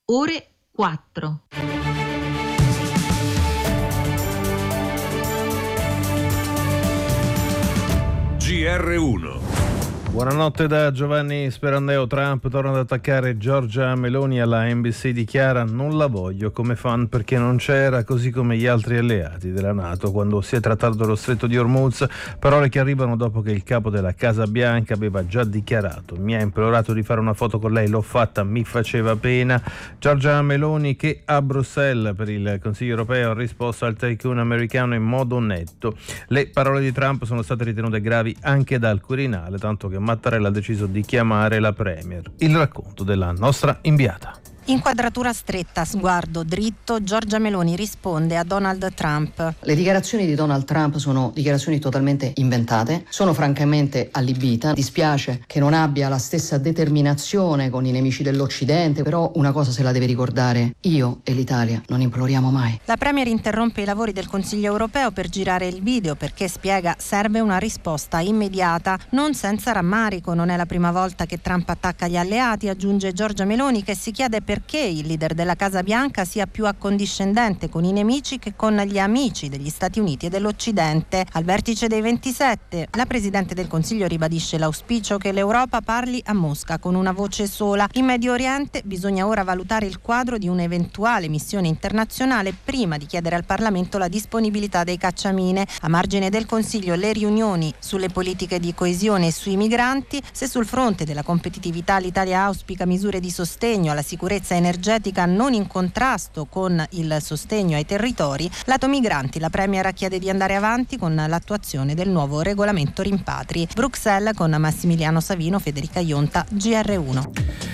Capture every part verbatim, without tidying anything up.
ore quattro. G R uno. Buonanotte da Giovanni Sperandeo. Trump torna ad attaccare Giorgia Meloni. Alla N B C dichiara: non la voglio come fan perché non c'era, così come gli altri alleati della NATO quando si è trattato dello stretto di Hormuz. Parole che arrivano dopo che il capo della Casa Bianca aveva già dichiarato: mi ha implorato di fare una foto con lei, l'ho fatta, mi faceva pena. Giorgia Meloni, che a Bruxelles per il Consiglio europeo ha risposto al tycoon americano in modo netto. Le parole di Trump sono state ritenute gravi anche dal Quirinale, tanto che Mattarella ha deciso di chiamare la Premier. Il racconto della nostra inviata. Inquadratura stretta, sguardo dritto, Giorgia Meloni risponde a Donald Trump. Le dichiarazioni di Donald Trump sono dichiarazioni totalmente inventate, sono francamente allibita, dispiace che non abbia la stessa determinazione con i nemici dell'Occidente, però una cosa se la deve ricordare: io e l'Italia non imploriamo mai. La Premier interrompe i lavori del Consiglio europeo per girare il video perché, spiega, serve una risposta immediata, non senza rammarico. Non è la prima volta che Trump attacca gli alleati, aggiunge Giorgia Meloni, che si chiede per perché il leader della Casa Bianca sia più accondiscendente con i nemici che con gli amici degli Stati Uniti e dell'Occidente. Al vertice dei ventisette, la Presidente del Consiglio ribadisce l'auspicio che l'Europa parli a Mosca con una voce sola. In Medio Oriente bisogna ora valutare il quadro di un'eventuale missione internazionale prima di chiedere al Parlamento la disponibilità dei cacciamine. A margine del Consiglio le riunioni sulle politiche di coesione e sui migranti. Se sul fronte della competitività l'Italia auspica misure di sostegno alla sicurezza energetica non in contrasto con il sostegno ai territori, lato migranti la Premier chiede di andare avanti con l'attuazione del nuovo regolamento rimpatri. Bruxelles con Massimiliano Savino, Federica Ionta, G R uno.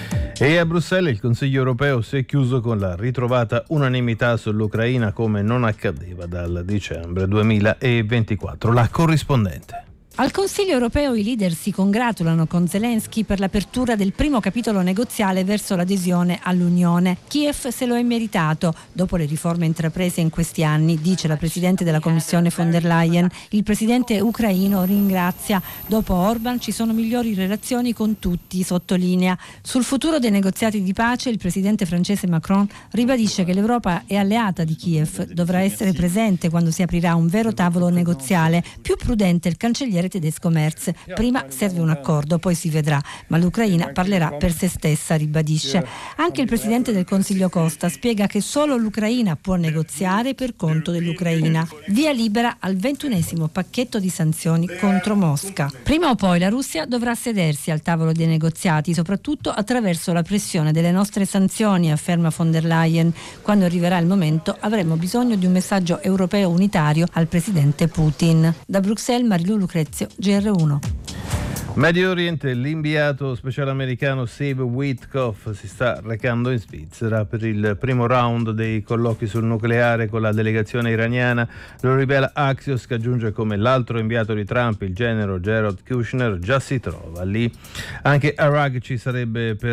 E a Bruxelles il Consiglio europeo si è chiuso con la ritrovata unanimità sull'Ucraina, come non accadeva dal dicembre duemilaventiquattro. La corrispondente. Al Consiglio europeo i leader si congratulano con Zelensky per l'apertura del primo capitolo negoziale verso l'adesione all'Unione. Kiev se lo è meritato dopo le riforme intraprese in questi anni, dice la Presidente della Commissione von der Leyen. Il Presidente ucraino ringrazia. Dopo Orban ci sono migliori relazioni con tutti, sottolinea. Sul futuro dei negoziati di pace il Presidente francese Macron ribadisce che l'Europa è alleata di Kiev, dovrà essere presente quando si aprirà un vero tavolo negoziale. Più prudente il cancelliere tedesco Merz: prima serve un accordo, poi si vedrà, ma l'Ucraina parlerà per se stessa, ribadisce. Anche il Presidente del Consiglio Costa spiega che solo l'Ucraina può negoziare per conto dell'Ucraina. Via libera al ventunesimo pacchetto di sanzioni contro Mosca. Prima o poi la Russia dovrà sedersi al tavolo dei negoziati, soprattutto attraverso la pressione delle nostre sanzioni, afferma von der Leyen. Quando arriverà il momento avremo bisogno di un messaggio europeo unitario al presidente Putin. Da Bruxelles, Marilu Lucrezia, G R uno. Medio Oriente, l'inviato speciale americano Steve Witkoff si sta recando in Svizzera per il primo round dei colloqui sul nucleare con la delegazione iraniana. Lo rivela Axios, che aggiunge come l'altro inviato di Trump, il generale Jared Kushner, già si trova lì. Anche Aragci sarebbe per